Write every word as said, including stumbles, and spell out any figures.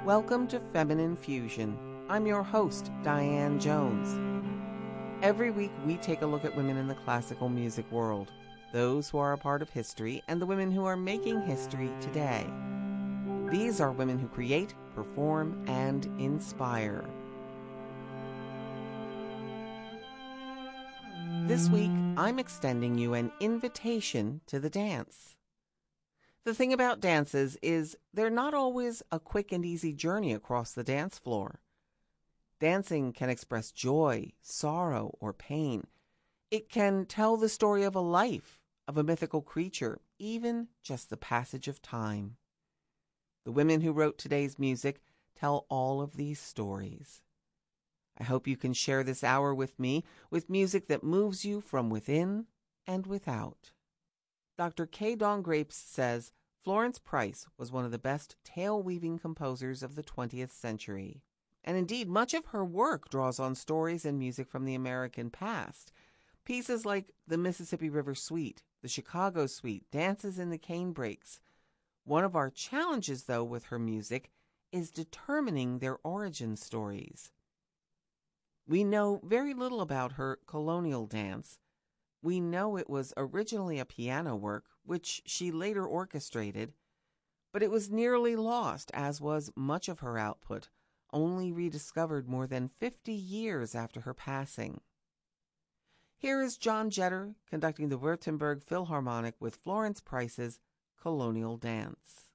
Welcome to Feminine Fusion. I'm your host, Diane Jones. Every week we take a look at women in the classical music world, those who are a part of history and the women who are making history today. These are women who create, perform, and inspire. This week, I'm extending you an invitation to the dance. The thing about dances is they're not always a quick and easy journey across the dance floor. Dancing can express joy, sorrow, or pain. It can tell the story of a life, of a mythical creature, even just the passage of time. The women who wrote today's music tell all of these stories. I hope you can share this hour with me with music that moves you from within and without. Doctor Kay Dawn Grapes says Florence Price was one of the best tale-weaving composers of the twentieth century. And indeed, much of her work draws on stories and music from the American past. Pieces like the Mississippi River Suite, the Chicago Suite, Dances in the Canebrakes. One of our challenges, though, with her music is determining their origin stories. We know very little about her colonial dance. We know it was originally a piano work, which she later orchestrated, but it was nearly lost, as was much of her output, only rediscovered more than fifty years after her passing. Here is John Jetter conducting the Württemberg Philharmonic with Florence Price's Colonial Dance.